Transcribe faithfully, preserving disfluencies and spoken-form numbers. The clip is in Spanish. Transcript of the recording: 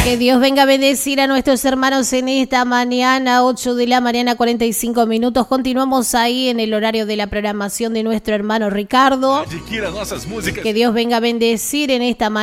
Que Dios venga a bendecir a nuestros hermanos en esta mañana, ocho de la mañana, cuarenta y cinco minutos. Continuamos ahí en el horario de la programación de nuestro hermano Ricardo. Que Dios venga a bendecir en esta mañana.